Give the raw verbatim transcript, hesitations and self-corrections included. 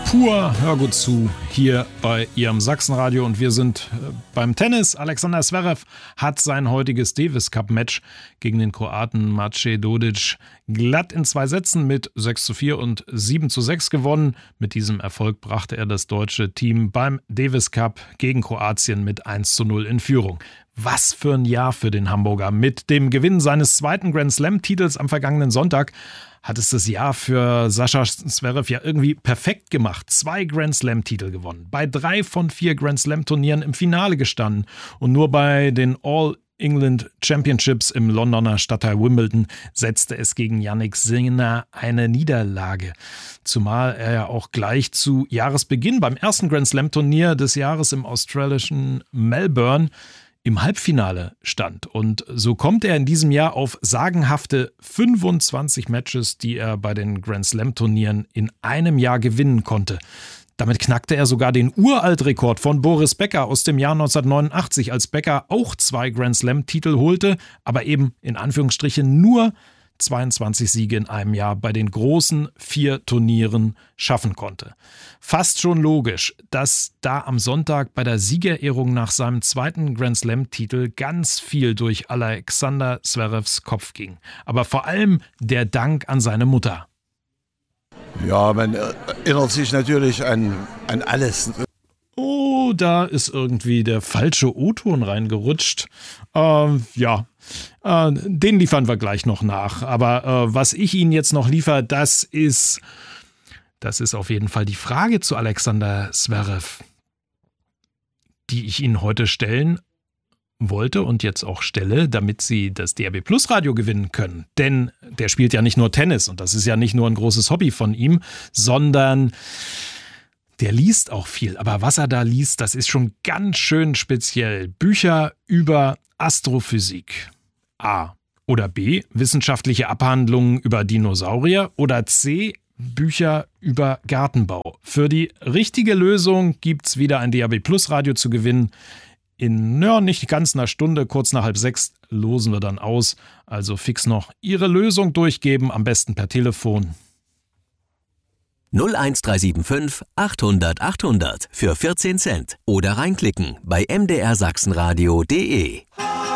pur, hör gut zu, hier bei Ihrem Sachsenradio und wir sind beim Tennis. Alexander Zverev hat sein heutiges Davis Cup Match gegen den Kroaten Maciej Dodic glatt in zwei Sätzen mit sechs zu vier und sieben zu sechs gewonnen. Mit diesem Erfolg brachte er das deutsche Team beim Davis Cup gegen Kroatien mit eins zu null in Führung. Was für ein Jahr für den Hamburger. Mit dem Gewinn seines zweiten Grand Slam-Titels am vergangenen Sonntag hat es das Jahr für Sascha Zverev ja irgendwie perfekt gemacht. Zwei Grand Slam-Titel gewonnen, bei drei von vier Grand Slam-Turnieren im Finale gestanden und nur bei den All England Championships im Londoner Stadtteil Wimbledon setzte es gegen Jannik Sinner eine Niederlage. Zumal er ja auch gleich zu Jahresbeginn beim ersten Grand Slam-Turnier des Jahres im australischen Melbourne im Halbfinale stand. Und so kommt er in diesem Jahr auf sagenhafte fünfundzwanzig Matches, die er bei den Grand Slam-Turnieren in einem Jahr gewinnen konnte. Damit knackte er sogar den Uraltrekord von Boris Becker aus dem Jahr neunzehnhundertneunundachtzig, als Becker auch zwei Grand Slam-Titel holte, aber eben in Anführungsstrichen nur zweiundzwanzig Siege in einem Jahr bei den großen vier Turnieren schaffen konnte. Fast schon logisch, dass da am Sonntag bei der Siegerehrung nach seinem zweiten Grand Slam-Titel ganz viel durch Alexander Zverevs Kopf ging. Aber vor allem der Dank an seine Mutter. Ja, man erinnert sich natürlich an, an alles. Oh, da ist irgendwie der falsche O-Ton reingerutscht. Ähm, ja, äh, den liefern wir gleich noch nach. Aber äh, was ich Ihnen jetzt noch liefere, das ist, das ist auf jeden Fall die Frage zu Alexander Zverev, die ich Ihnen heute stellen wollte und jetzt auch stelle, damit Sie das D R B Plus Radio gewinnen können. Denn der spielt ja nicht nur Tennis und das ist ja nicht nur ein großes Hobby von ihm, sondern der liest auch viel. Aber was er da liest, das ist schon ganz schön speziell. Bücher über Astrophysik. A. Oder B. Wissenschaftliche Abhandlungen über Dinosaurier. Oder C. Bücher über Gartenbau. Für die richtige Lösung gibt's wieder ein D R B Plus Radio zu gewinnen. In ja, nicht ganz einer Stunde, kurz nach halb sechs, losen wir dann aus. Also fix noch Ihre Lösung durchgeben, am besten per Telefon. null eins drei sieben fünf achthundert achthundert für vierzehn Cent oder reinklicken bei m d r sachsenradio punkt d e.